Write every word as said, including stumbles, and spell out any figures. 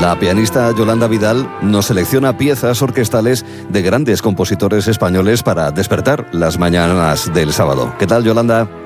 La pianista Yolanda Vidal nos selecciona piezas orquestales de grandes compositores españoles para despertar las mañanas del sábado. ¿Qué tal, Yolanda?